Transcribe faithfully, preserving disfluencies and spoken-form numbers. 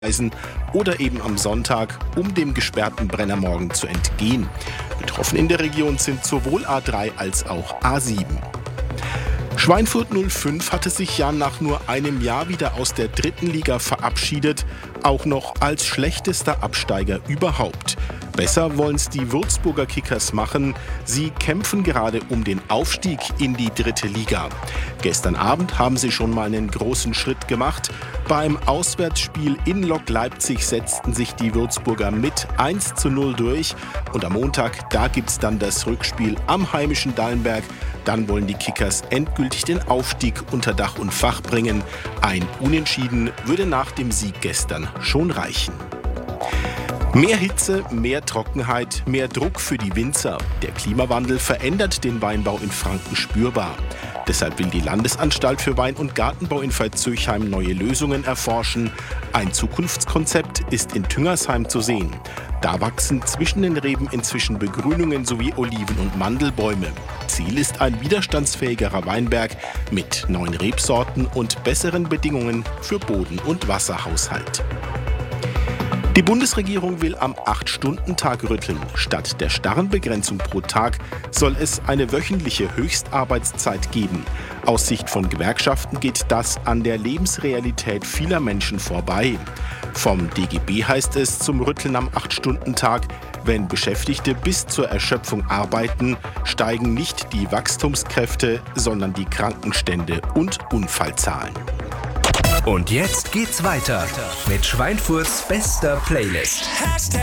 oder eben am Sonntag, um dem gesperrten Brennermorgen zu entgehen. Betroffen in der Region sind sowohl A drei als auch A sieben. Schweinfurt null fünf hatte sich ja nach nur einem Jahr wieder aus der dritten Liga verabschiedet, auch noch als schlechtester Absteiger überhaupt. Besser wollen es die Würzburger Kickers machen. Sie kämpfen gerade um den Aufstieg in die dritte Liga. Gestern Abend haben sie schon mal einen großen Schritt gemacht. Beim Auswärtsspiel in Lok Leipzig setzten sich die Würzburger mit eins zu null durch. Und am Montag, da gibt's dann das Rückspiel am heimischen Dallenberg. Dann wollen die Kickers endgültig den Aufstieg unter Dach und Fach bringen. Ein Unentschieden würde nach dem Sieg gestern schon reichen. Mehr Hitze, mehr Trockenheit, mehr Druck für die Winzer. Der Klimawandel verändert den Weinbau in Franken spürbar. Deshalb will die Landesanstalt für Wein- und Gartenbau in Veitshöchheim neue Lösungen erforschen. Ein Zukunftskonzept ist in Tüngersheim zu sehen. Da wachsen zwischen den Reben inzwischen Begrünungen sowie Oliven- und Mandelbäume. Ziel ist ein widerstandsfähigerer Weinberg mit neuen Rebsorten und besseren Bedingungen für Boden- und Wasserhaushalt. Die Bundesregierung will am acht-Stunden-Tag rütteln. Statt der starren Begrenzung pro Tag soll es eine wöchentliche Höchstarbeitszeit geben. Aus Sicht von Gewerkschaften geht das an der Lebensrealität vieler Menschen vorbei. Vom D G B heißt es zum Rütteln am acht-Stunden-Tag: Wenn Beschäftigte bis zur Erschöpfung arbeiten, steigen nicht die Wachstumskräfte, sondern die Krankenstände und Unfallzahlen. Und jetzt geht's weiter mit Schweinfurts bester Playlist.